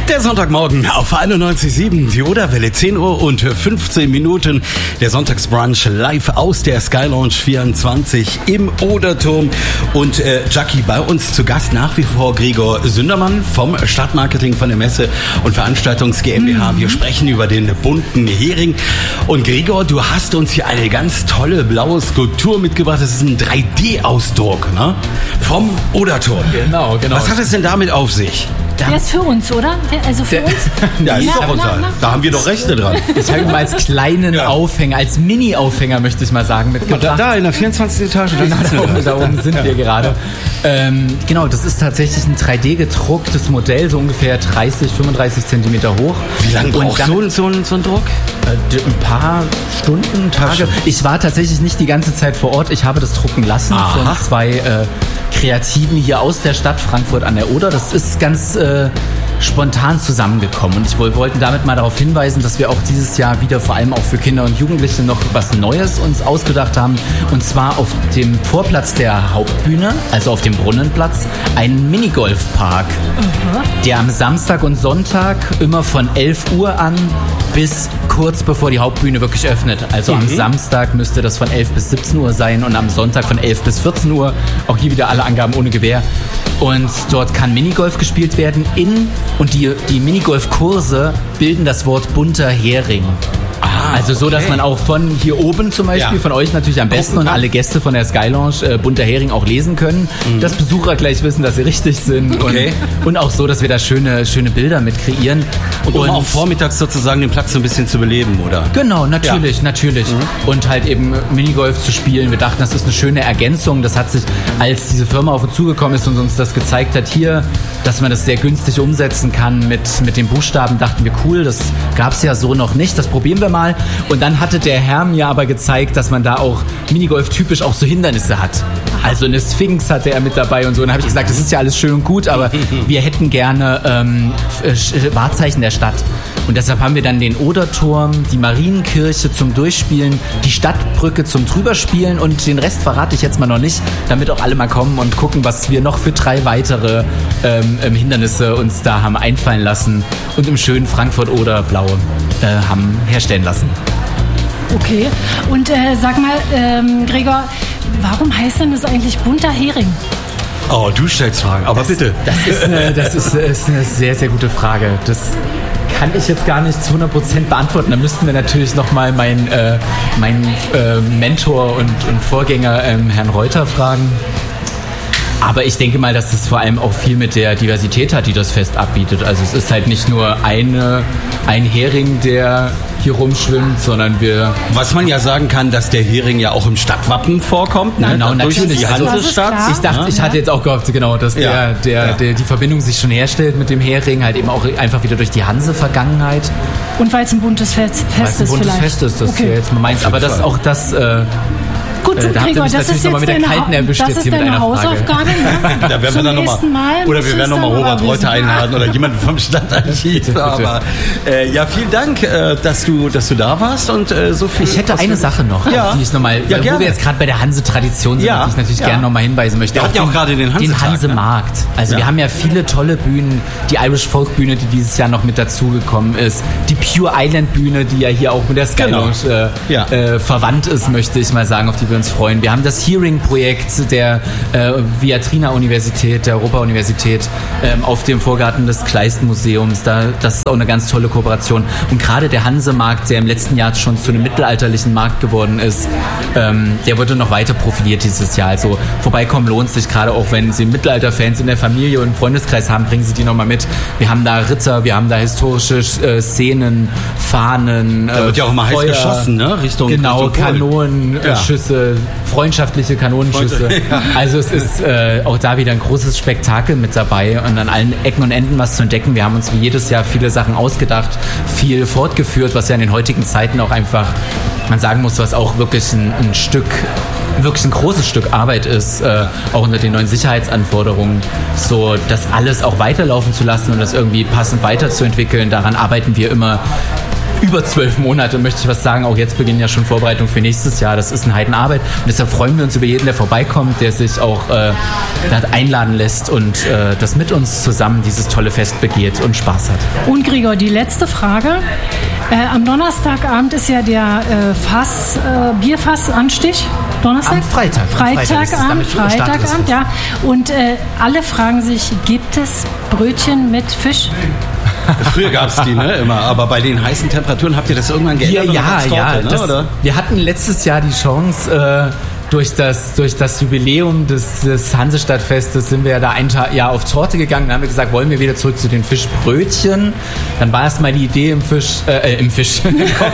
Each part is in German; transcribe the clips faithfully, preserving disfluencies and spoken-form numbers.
Der Sonntagmorgen auf einundneunzig Komma sieben, die Oderwelle, zehn Uhr und fünfzehn Minuten. Der Sonntagsbrunch live aus der Sky Lounge vierundzwanzig im Oderturm. Und äh, Jackie, bei uns zu Gast nach wie vor Gregor Sündermann vom Stadtmarketing von der Messe- und Veranstaltungs GmbH. Mhm. Wir sprechen über den bunten Hering. Und Gregor, du hast uns hier eine ganz tolle blaue Skulptur mitgebracht. Das ist ein drei D-Ausdruck, ne? Vom Oderturm. Genau, genau. Was hat es denn damit auf sich? Der ist für uns, oder? Also für uns? Ja, ist Ja, doch unser. na, na. Da haben wir doch Rechte dran. Ich habe ihn mal als kleinen Ja. Aufhänger, als Mini-Aufhänger, möchte ich mal sagen, mitgebracht. Da, da in der vierundzwanzigsten Etage. Da Genau, sitzen da wir oben, da oben sind wir gerade. Ähm, genau, das ist tatsächlich ein drei D gedrucktes Modell, so ungefähr dreißig, fünfunddreißig Zentimeter hoch. Wie lange Und braucht dann- so, ein- so, ein- so ein Druck? Äh, d- ein paar Stunden, Tage. Stunden. Ich war tatsächlich nicht die ganze Zeit vor Ort. Ich habe das drucken lassen Aha. von zwei äh, Kreativen hier aus der Stadt Frankfurt an der Oder. Das ist ganz äh, spontan zusammengekommen. Und ich woll- wollten damit mal darauf hinweisen, dass wir auch dieses Jahr wieder vor allem auch für Kinder und Jugendliche noch was Neues uns ausgedacht haben. Und zwar auf dem Vorplatz der Hauptbühne, also auf dem Brunnenplatz, einen Minigolfpark, der am Samstag und Sonntag immer von elf Uhr an bis kurz bevor die Hauptbühne wirklich öffnet. Also am Samstag müsste das von elf bis siebzehn Uhr sein und am Sonntag von elf bis vierzehn Uhr. Auch hier wieder alle Angaben ohne Gewähr. Und dort kann Minigolf gespielt werden in, und die, die Minigolf-Kurse bilden das Wort bunter Hering. Ah, Also so, dass okay. man auch von hier oben zum Beispiel, Ja. von euch natürlich am besten Gucken und kann. alle Gäste von der Sky Lounge äh, bunter Hering auch lesen können, dass Besucher gleich wissen, dass sie richtig sind. Okay. Und, und auch so, dass wir da schöne, schöne Bilder mit kreieren. Und um auch vormittags sozusagen den Platz so ein bisschen zu beleben, oder? Genau, natürlich, natürlich. Und halt eben Minigolf zu spielen. Wir dachten, das ist eine schöne Ergänzung. Das hat sich, als diese Firma auf uns zugekommen ist und uns das gezeigt hat hier, dass man das sehr günstig umsetzen kann mit, mit den Buchstaben, dachten wir, cool, das gab es ja so noch nicht, das probieren wir mal. Und dann hatte der Herr mir aber gezeigt, dass man da auch Minigolf-typisch auch so Hindernisse hat. Also eine Sphinx hatte er mit dabei und so. Und dann habe ich gesagt, das ist ja alles schön und gut, aber wir hätten gerne ähm, äh, Wahrzeichen der Stadt. Und deshalb haben wir dann den Oderturm, die Marienkirche zum Durchspielen, die Stadtbrücke zum Drüberspielen und den Rest verrate ich jetzt mal noch nicht, damit auch alle mal kommen und gucken, was wir noch für drei weitere ähm, ähm, Hindernisse uns da haben einfallen lassen und im schönen Frankfurt-Oder Blau äh, haben herstellen lassen. Okay. Und äh, sag mal, ähm, Gregor, warum heißt denn das eigentlich bunter Hering? Oh, du stellst Fragen, aber bitte. Das ist eine, das ist, ist eine sehr, sehr gute Frage. Das kann ich jetzt gar nicht zu hundert Prozent beantworten. Da müssten wir natürlich nochmal meinen äh, mein, äh, Mentor und, und Vorgänger, ähm, Herrn Reuter, fragen. Aber ich denke mal, dass das vor allem auch viel mit der Diversität hat, die das Fest abbietet. Also es ist halt nicht nur eine, ein Hering, der hier rumschwimmt, sondern wir... Was man ja sagen kann, dass der Hering ja auch im Stadtwappen vorkommt. Ne? Genau, Durch natürlich. die Also, Hansestadt. das ist Ich dachte, ich hatte jetzt auch gehofft, genau, dass der, Ja. der, Ja. der die Verbindung sich schon herstellt mit dem Hering, halt eben auch einfach wieder durch die Hanse-Vergangenheit. Und weil es ein buntes Fest, Weil Fest es ein ist buntes vielleicht. Fest ist, das okay. ja jetzt mal meins. Aber das Fall. auch das... Äh, Gut, Äh, da habt ihr Gregor, mich das natürlich ist noch mal jetzt mit der deine, Kalten Hau- erwischt das jetzt ist hier mit deine einer Frage. Hausaufgabe. Ne? Da werden wir Zum dann nochmal. nächsten Mal Oder musst wir du werden es nochmal dann Robert aber Reuter wissen. einladen oder jemanden vom Stadtarchiv. Bitte, bitte. Aber äh, ja, vielen Dank, äh, dass du, dass du da warst und äh, so viel. Ich hätte eine Sache noch, Ja. auf die ich nochmal, Ja, wo gerne. wir jetzt gerade bei der Hanse-Tradition sind, Ja. auf die ich natürlich Ja. gerne nochmal hinweisen möchte. Wir hatten ja auch gerade den Den Hansetag, Hansemarkt. Also Ja. wir haben ja viele tolle Bühnen. Die Irish Folk Bühne, die dieses Jahr noch mit dazugekommen ist. Die Pure Island Bühne, die ja hier auch mit der Sky Genau. Lounge äh, Ja. äh, verwandt ist, möchte ich mal sagen, auf die wir uns freuen. Wir haben das Hearing-Projekt der äh, Viatrina-Universität, der Europa-Universität ähm, auf dem Vorgarten des Kleist-Museums. Da, das ist auch eine ganz tolle Kooperation. Und gerade der Hansemarkt, der im letzten Jahr schon zu einem mittelalterlichen Markt geworden ist, ähm, der wurde noch weiter profiliert dieses Jahr. Also vorbeikommen lohnt sich, gerade auch wenn Sie Mittelalter-Fans in der Familie und im Freundeskreis haben, bringen Sie die nochmal mit. Wir haben da Ritter, wir haben da historische äh, Szenen, Fahnen, Da wird ja auch mal heiß Feuer. geschossen, ne? Richtung Genau, Richtung Polen. Kanonenschüsse, freundschaftliche Kanonenschüsse. Ja. Also es ist äh, auch da wieder ein großes Spektakel mit dabei und an allen Ecken und Enden was zu entdecken. Wir haben uns wie jedes Jahr viele Sachen ausgedacht, viel fortgeführt, was ja in den heutigen Zeiten auch einfach, man sagen muss, was auch wirklich ein, ein Stück, wirklich ein großes Stück Arbeit ist, äh, auch unter den neuen Sicherheitsanforderungen, so das alles auch weiterlaufen zu lassen und das irgendwie passend weiterzuentwickeln. Daran arbeiten wir immer über zwölf Monate, möchte ich was sagen. Auch jetzt beginnen ja schon Vorbereitungen für nächstes Jahr. Das ist eine Heidenarbeit. Und deshalb freuen wir uns über jeden, der vorbeikommt, der sich auch äh, einladen lässt und äh, das mit uns zusammen dieses tolle Fest begeht und Spaß hat. Und Gregor, die letzte Frage. Äh, am Donnerstagabend ist ja der äh, Fass, äh, Bierfassanstich. Donnerstag? Am Freitag. Freitagabend, Freitag Freitagabend, ja. Und äh, alle fragen sich, gibt es Brötchen mit Fisch? Früher gab es die, ne, immer, aber bei den heißen Temperaturen habt ihr das irgendwann geändert? Ja, ja, Torte, ja. Ne, Das, oder? Wir hatten letztes Jahr die Chance, äh, durch das, durch das Jubiläum des, des Hansestadtfestes sind wir ja da ein Jahr auf Torte gegangen. Dann haben wir gesagt, wollen wir wieder zurück zu den Fischbrötchen. Dann war erst mal die Idee im Fisch, äh, im Fisch, im Kopf,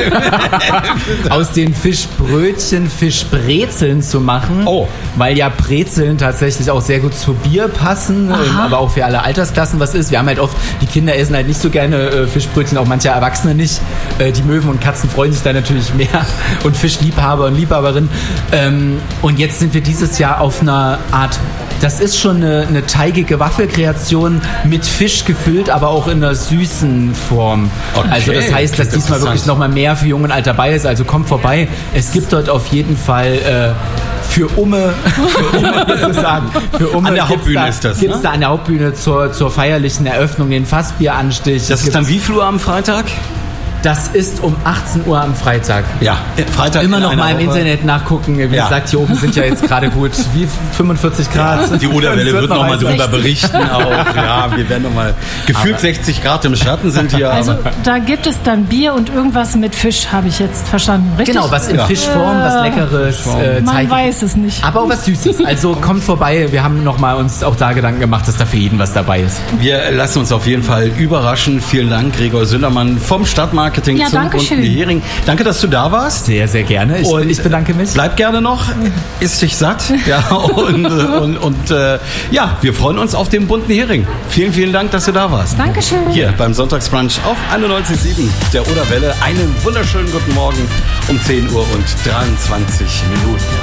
aus den Fischbrötchen Fischbrezeln zu machen. Oh. Weil ja Brezeln tatsächlich auch sehr gut zu Bier passen, ähm, aber auch für alle Altersklassen was ist. Wir haben halt oft, die Kinder essen halt nicht so gerne äh, Fischbrötchen, auch manche Erwachsene nicht. Äh, die Möwen und Katzen freuen sich da natürlich mehr und Fischliebhaber und Liebhaberinnen. Äh, Und jetzt sind wir dieses Jahr auf einer Art, das ist schon eine, eine teigige Waffelkreation mit Fisch gefüllt, aber auch in einer süßen Form. Okay, also das heißt, dass diesmal wirklich nochmal mehr für Jung und Alt dabei ist. Also kommt vorbei. Es gibt dort auf jeden Fall äh, für Umme, für Umme sozusagen, für Umme an der Hauptbühne da, ist das, gibt's ne? da an der Hauptbühne zur, zur feierlichen Eröffnung den Fassbieranstich. Das ist dann wie viel Uhr am Freitag? Das ist um achtzehn Uhr am Freitag. Ja, Freitag. Immer noch mal im Woche. Internet nachgucken. Wie Ja. gesagt, hier oben sind ja jetzt gerade gut wie fünfundvierzig Grad. Die Oderwelle wird noch mal drüber berichten auch. Ja, wir werden noch mal gefühlt Aber sechzig Grad im Schatten sind hier. Also aber da gibt es dann Bier und irgendwas mit Fisch, habe ich jetzt verstanden. Richtig? Genau, was in Ja. Fischform, was Leckeres. Äh, Man Teig- weiß es nicht. Aber auch was Süßes. Also kommt vorbei. Wir haben noch mal uns auch da Gedanken gemacht, dass da für jeden was dabei ist. wir lassen uns auf jeden Fall überraschen. Vielen Dank, Gregor Sündermann vom Stadtmarketing Ja, zum danke schön. Bunten Hering. Danke, dass du da warst. Sehr, sehr gerne. Ich, Und ich bedanke mich. Bleib gerne noch, isst dich satt. Ja, und und, und äh, ja, wir freuen uns auf den Bunten Hering. Vielen, vielen Dank, dass du da warst. Dankeschön. Hier beim Sonntagsbrunch auf einundneunzig Komma sieben der Oderwelle. Einen wunderschönen guten Morgen um zehn Uhr und dreiundzwanzig Minuten.